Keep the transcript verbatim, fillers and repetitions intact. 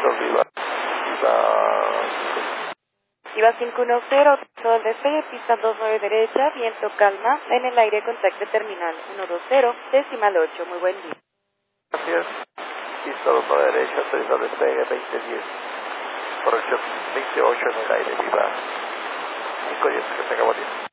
Víctor, viva, viva. Viva cinco uno cero, todo el despegue, pista dos nueve derecha, viento calma, en el aire contacto terminal uno dos cero, decimal ocho, muy buen día. Gracias, pista dos nueve derecha, autoriza despegue veinte diez, corrección veintiocho en el aire, viva cinco diez, que tenga buen día.